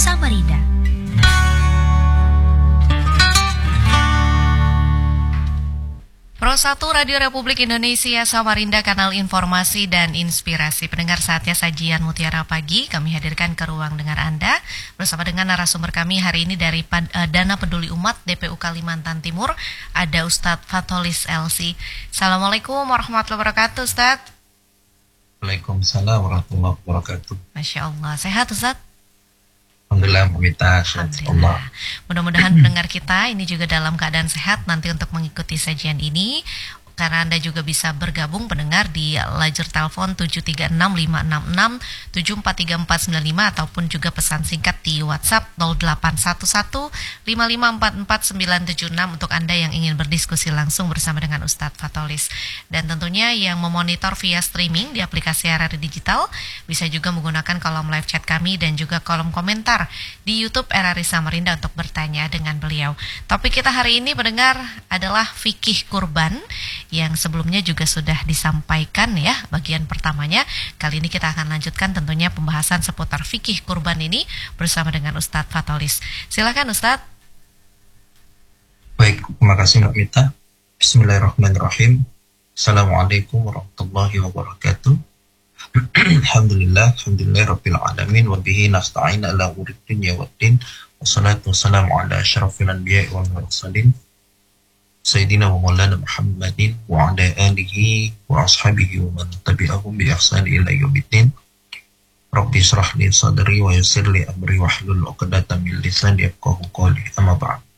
Samarinda. Pro 1 Radio Republik Indonesia Samarinda, kanal informasi dan inspirasi. Pendengar, saatnya sajian Mutiara Pagi kami hadirkan ke ruang dengar Anda bersama dengan narasumber kami hari ini dari Dana Peduli Umat DPU Kalimantan Timur, ada Ustadz Fatholis LC. Assalamualaikum warahmatullahi wabarakatuh, Ustadz. Waalaikumsalam warahmatullahi wabarakatuh. Masya Allah, sehat Ustadz? Alhamdulillah, pemirsa. Alhamdulillah. Mudah-mudahan pendengar kita ini juga dalam keadaan sehat nanti untuk mengikuti sajian ini. Karena Anda juga bisa bergabung pendengar di lajer telepon 736-566-743495 ataupun juga pesan singkat di WhatsApp 0811-5544-976 untuk Anda yang ingin berdiskusi langsung bersama dengan Ustadz Fatholis. Dan tentunya yang memonitor via streaming di aplikasi RRI Digital bisa juga menggunakan kolom live chat kami dan juga kolom komentar di YouTube RRI Samarinda untuk bertanya dengan beliau. Topik kita hari ini pendengar adalah fikih kurban, yang sebelumnya juga sudah disampaikan ya bagian pertamanya. Kali ini kita akan lanjutkan tentunya pembahasan seputar fikih kurban ini bersama dengan Ustadz Fatholis. Silakan Ustadz. Baik, terima kasih Mbak Mita. Bismillahirrahmanirrahim. Assalamualaikum warahmatullahi wabarakatuh. Alhamdulillah rabbil alamin wa bihi nasta'in ala umuri dunya waddin. Wassalatu wassalamu ala asyrafil anbiya'i wal mursalin Sayyidina wa maulana Muhammadin wa ala alihi wa ashabihi wa man tabi'ahum bi ihsani ila yaumiddin. Rabbi shrah li sadri wa yassir li amri wa hlul 'uqdatam min lisani yafqahu qawli. Amma ba'd.